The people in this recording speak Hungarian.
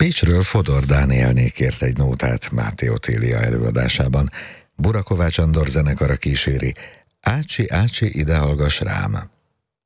Pécsről Fodor Dánielné kért egy nótát Máté Otília előadásában. Burakovács Andor zenekara kíséri. Ácsi, ácsi, ide hallgass rám!